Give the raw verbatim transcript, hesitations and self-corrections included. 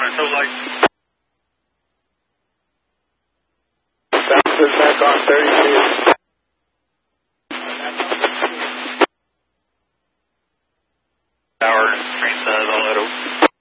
so like. Bounces back on thirty-two. Tower, train size, all that over.